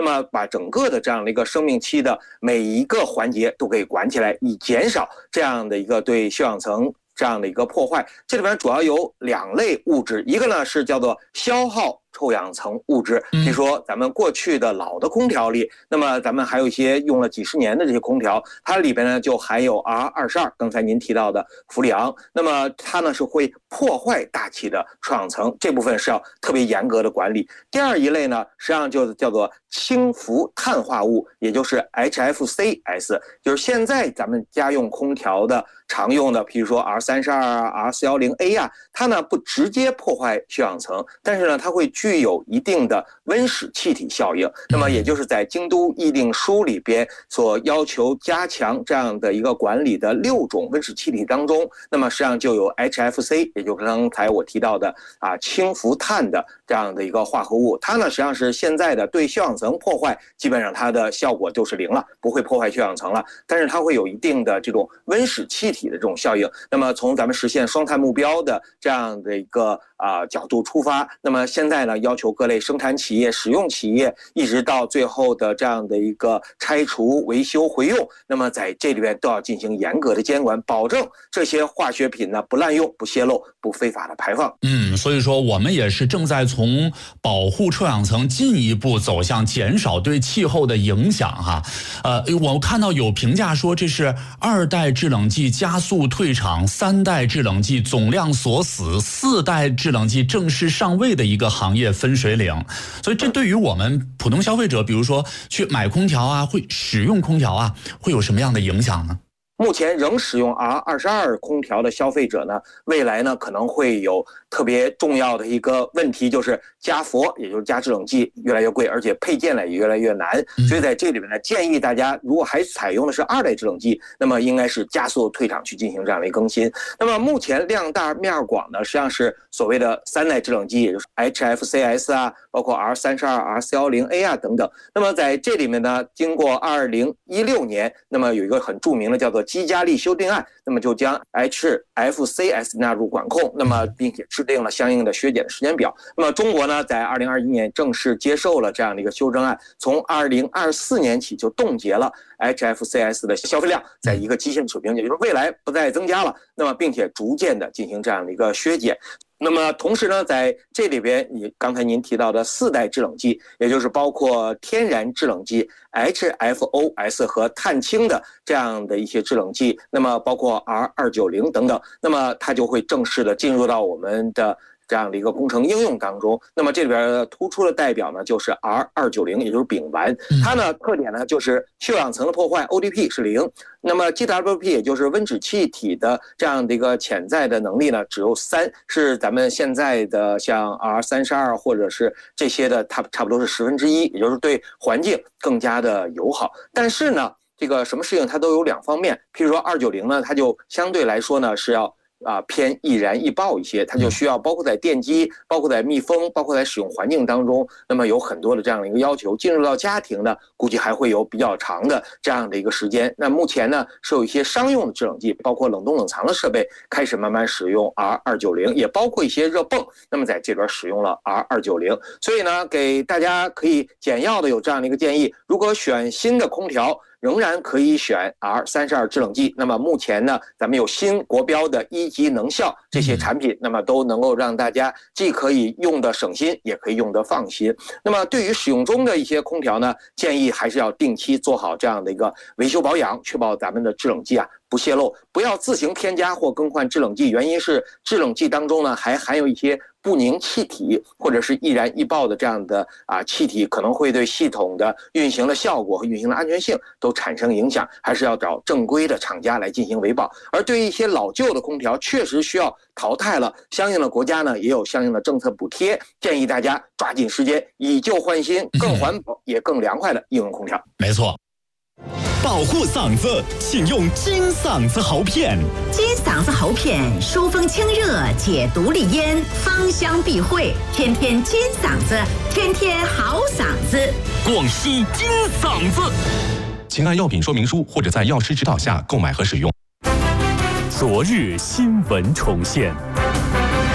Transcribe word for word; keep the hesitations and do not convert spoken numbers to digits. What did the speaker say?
么把整个的这样的一个生命期的每一个环节都给管起来，以减少这样的一个对休氧层这样的一个破坏。这里边主要有两类物质，一个呢是叫做消耗臭氧层物质，比如说咱们过去的老的空调里，那么咱们还有一些用了几十年的这些空调，它里边呢就含有 R 二十二， 刚才您提到的氟利昂，那么它呢是会破坏大气的臭氧层，这部分是要特别严格的管理。第二一类呢，实际上就叫做氢氟碳化物，也就是 H F C S， 就是现在咱们家用空调的常用的，比如说 R 三十二 啊、R 四十A 啊，它呢不直接破坏休氧层，但是呢它会具有一定的温室气体效应。那么也就是在京都议定书里边所要求加强这样的一个管理的六种温室气体当中，那么实际上就有 H F C， 也就是刚才我提到的啊氢氟碳的这样的一个化合物，它呢实际上是现在的对休氧层破坏基本上它的效果就是零了，不会破坏休氧层了，但是它会有一定的这种温室气体的这种效应。那么从咱们实现双碳目标的这样的一个啊、呃、角度出发，那么现在呢要求各类生产企业、使用企业，一直到最后的这样的一个拆除、维修、回用，那么在这里边都要进行严格的监管，保证这些化学品呢不滥用、不泄漏、不非法的排放。 嗯，所以说我们也是正在从保护臭氧层进一步走向减少对气候的影响哈。呃，我看到有评价说这是二代制冷剂加速退场，三代制冷剂总量锁死，四代制冷剂正式上位的一个行业分水岭。所以这对于我们普通消费者，比如说去买空调啊，会使用空调啊，会有什么样的影响呢？ 目前仍使用 R 二十二 空调的消费者呢，未来呢可能会有特别重要的一个问题，就是加氟，也就是加制冷剂越来越贵，而且配件呢也越来越难。所以在这里面呢，建议大家如果还采用的是二代制冷剂，那么应该是加速退场去进行这样的一个更新。那么目前量大面广呢，实际上是所谓的三代制冷剂，也就是 H F C S 啊，包括 R 三十二、R 四十A 啊等等。那么在这里面呢，经过二零一六年，那么有一个很著名的叫做基加利修订案，那么就将 H F C S 纳入管控，那么并且制定了相应的削减的时间表。那么中国呢，在二零二一年正式接受了这样的一个修正案，从二零二四年起就冻结了 H F C S 的消费量在一个基线水平，也就是未来不再增加了，那么并且逐渐的进行这样的一个削减。那么同时呢，在这里边，你刚才您提到的四代制冷剂，也就是包括天然制冷剂 H F O S 和碳氢的这样的一些制冷剂，那么包括 R 二九零等等，那么它就会正式的进入到我们的这样的一个工程应用当中。那么这里边突出的代表呢，就是 R 二九零，也就是丙烷，它呢特点呢就是休氧层的破坏 O D P 是零，那么 G W P 也就是温室气体的这样的一个潜在的能力呢只有三，是咱们现在的像 R 三十二 或者是这些的它差不多是十分之一，也就是对环境更加的友好。但是呢，这个什么事情它都有两方面，譬如说二九零呢，它就相对来说呢是要啊，偏易燃易爆一些，它就需要包括在电机、包括在密封、包括在使用环境当中，那么有很多的这样的一个要求。进入到家庭呢，估计还会有比较长的这样的一个时间。那目前呢，是有一些商用的制冷剂，包括冷冻冷藏的设备开始慢慢使用 R 二九零，也包括一些热泵，那么在这边使用了 R 二九零。所以呢，给大家可以简要的有这样的一个建议：如果选新的空调，仍然可以选 R 三十二 制冷剂。那么目前呢，咱们有新国标的一级能效这些产品，那么都能够让大家既可以用得省心，也可以用得放心。那么对于使用中的一些空调呢，建议还是要定期做好这样的一个维修保养，确保咱们的制冷剂啊不泄漏，不要自行添加或更换制冷剂。原因是制冷剂当中呢还含有一些不凝气体或者是易燃易爆的这样的啊气体，可能会对系统的运行的效果和运行的安全性都产生影响，还是要找正规的厂家来进行维保。而对于一些老旧的空调，确实需要淘汰了，相应的国家呢也有相应的政策补贴，建议大家抓紧时间以旧换新，更环保也更凉快的应用空调。 没错。 保护嗓子，请用金嗓子喉片。 金嗓子喉片疏风清热，解毒利咽，芳香避秽，天天金嗓子，天天好嗓子。 广西金嗓子，请按药品说明书或者在药师指导下购买和使用。昨日新闻重现。